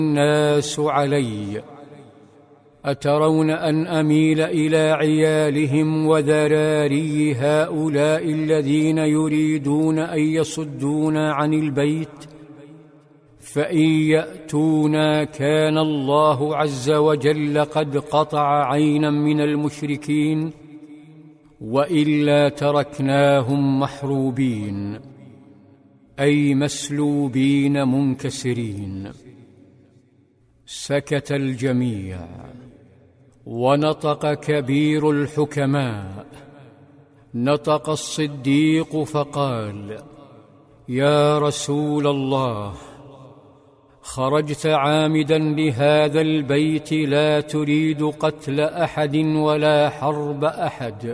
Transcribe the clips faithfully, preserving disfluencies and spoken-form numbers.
الناس علي، أترون أن أميل إلى عيالهم وذراري هؤلاء الذين يريدون أن يصدونا عن البيت؟ فإن يأتونا كان الله عز وجل قد قطع عينا من المشركين، وإلا تركناهم محروبين، أي مسلوبين منكسرين. سكت الجميع، ونطق كبير الحكماء، نطق الصديق فقال: يا رسول الله، خرجت عامدا لهذا البيت لا تريد قتل أحد ولا حرب أحد،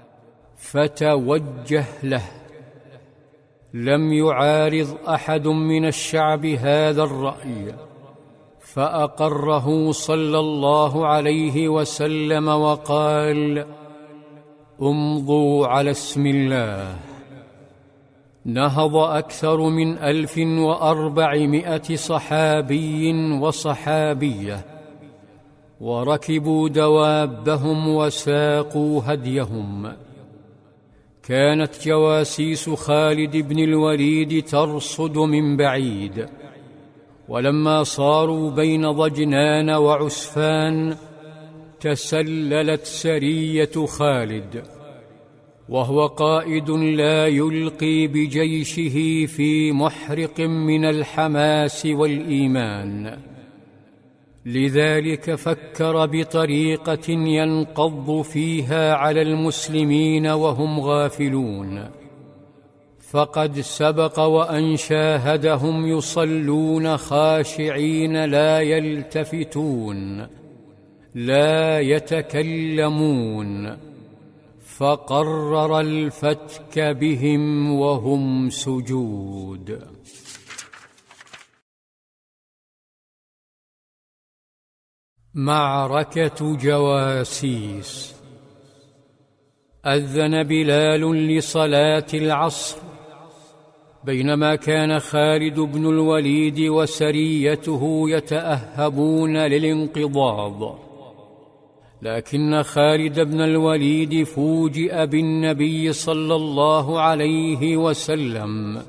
فتوجه له. لم يعارض أحد من الشعب هذا الرأي، فأقره صلى الله عليه وسلم وقال: امضوا على اسم الله. نهض أكثر من ألف وأربعمائة صحابي وصحابية، وركبوا دوابهم وساقوا هديهم. كانت جواسيس خالد بن الوليد ترصد من بعيد، ولما صاروا بين ضجنان وعسفان تسللت سرية خالد، وهو قائد لا يلقي بجيشه في محرق من الحماس والإيمان. لذلك فكر بطريقة ينقض فيها على المسلمين وهم غافلون، فقد سبق وأن شاهدهم يصلون خاشعين لا يلتفتون لا يتكلمون، فقرر الفتك بهم وهم سجود. معركة جواسيس. أذن بلال لصلاة العصر، بينما كان خالد بن الوليد وسريته يتأهبون للانقضاض، لكن خالد بن الوليد فوجئ بالنبي صلى الله عليه وسلم،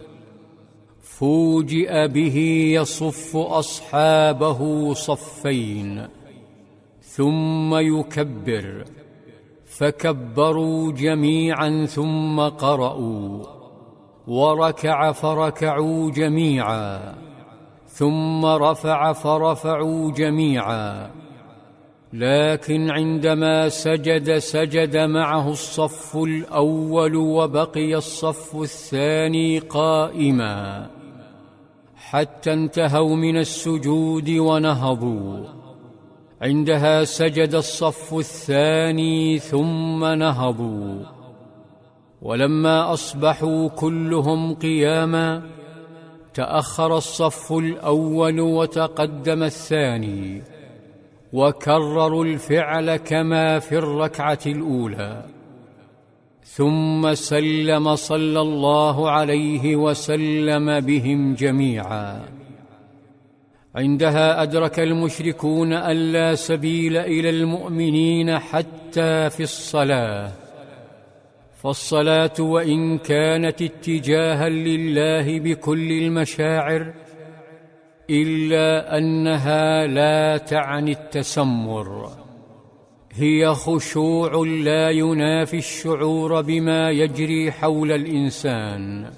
فوجئ به يصف أصحابه صفين ثم يكبر، فكبروا جميعا ثم قرأوا، وركع فركعوا جميعا، ثم رفع فرفعوا جميعا. لكن عندما سجد سجد معه الصف الأول، وبقي الصف الثاني قائما حتى انتهوا من السجود ونهضوا. عندها سجد الصف الثاني ثم نهضوا، ولما أصبحوا كلهم قياما تأخر الصف الأول وتقدم الثاني، وكرروا الفعل كما في الركعة الأولى، ثم سلم صلى الله عليه وسلم بهم جميعا. عندها أدرك المشركون أن لا سبيل إلى المؤمنين حتى في الصلاة، فالصلاة وإن كانت اتجاها لله بكل المشاعر، إلا أنها لا تعني التسمر، هي خشوع لا ينافي الشعور بما يجري حول الإنسان.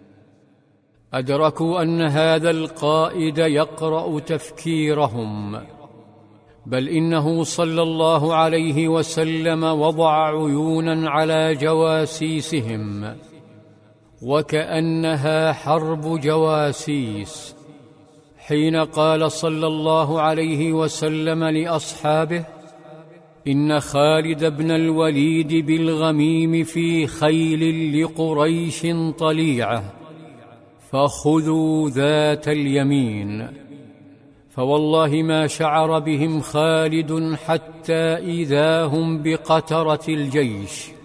أدركوا أن هذا القائد يقرأ تفكيرهم، بل إنه صلى الله عليه وسلم وضع عيونا على جواسيسهم، وكأنها حرب جواسيس، حين قال صلى الله عليه وسلم لأصحابه: إن خالد بن الوليد بالغميم في خيل لقريش طليعة، فخذوا ذات اليمين. فوالله ما شعر بهم خالد حتى إذا هم بقترة الجيش،